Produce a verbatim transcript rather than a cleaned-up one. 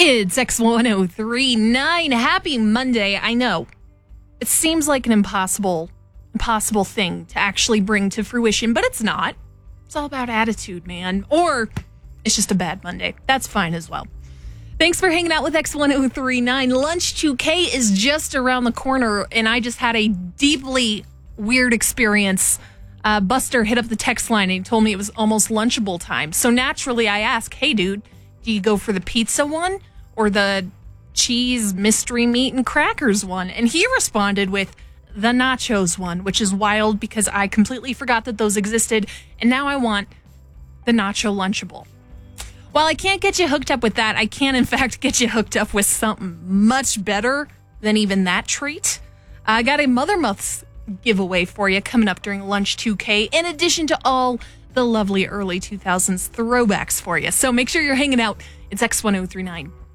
It's X ten thirty-nine. Happy Monday. I know it seems like an impossible, impossible thing to actually bring to fruition, but it's not. It's all about attitude, man. Or it's just a bad Monday. That's fine as well. Thanks for hanging out with X ten thirty-nine. Lunch two K is just around the corner, and I just had a deeply weird experience. Uh, Buster hit up the text line and he told me it was almost Lunchable time. So naturally I asked, hey, dude, do you go for the pizza one or the cheese, mystery meat, and crackers one? And he responded with the nachos one, which is wild because I completely forgot that those existed. And now I want the nacho Lunchable. While I can't get you hooked up with that, I can, in fact, get you hooked up with something much better than even that treat. I got a Mother Month's giveaway for you coming up during Lunch two K, in addition to all the lovely early two thousands throwbacks for you. So make sure you're hanging out. It's X ten thirty-nine.